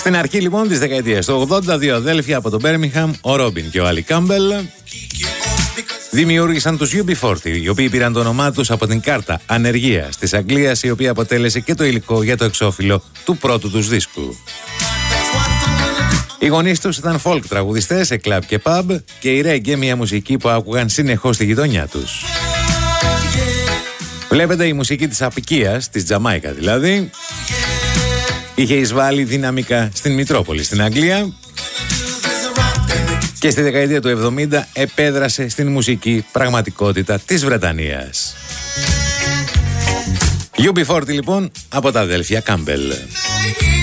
Στην αρχή λοιπόν της δεκαετίας του 80, δύο αδέλφια από το Μπέρμιγχαμ, ο Ρόμπιν και ο Άλι Κάμπελ, δημιούργησαν τους UB40, οι οποίοι πήραν το όνομά τους από την κάρτα ανεργίας της Αγγλίας, η οποία αποτέλεσε και το υλικό για το εξώφυλλο του πρώτου τους δίσκου. Οι γονείς τους ήταν folk τραγουδιστές σε κλαμπ και pub και η reggae, μια μουσική που άκουγαν συνεχώς στη γειτονιά τους. Βλέπετε, η μουσική της απικίας, της Τζαμάικα δηλαδή, είχε εισβάλει δυναμικά στην Μητρόπολη στην Αγγλία και στη δεκαετία του 70 επέδρασε στην μουσική πραγματικότητα της Βρετανίας. UB40 λοιπόν από τα αδέλφια Κάμπελ.